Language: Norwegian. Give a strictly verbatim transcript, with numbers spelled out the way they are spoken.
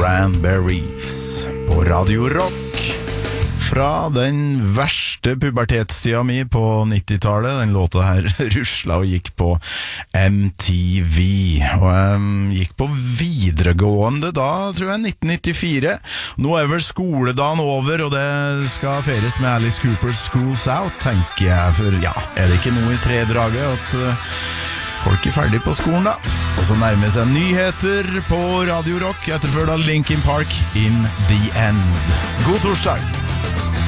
Cranberries på Radio Rock. Fra den verste pubertetstida mi på nittitallet. Den låta her rusla og gikk på M T V. Og jeg gikk på videregående da, tror jeg, nitten nittifire. Nå er vel skoledagen over, og det skal feires med Alice Coopers Schools Out, tenker jeg. For ja, er det ikke noe i tredraget at uh, folk er ferdig på skolen da? Og så nærmer seg nyheter på Radio Rock, etterført av Linkin Park, In the End. God torsdag!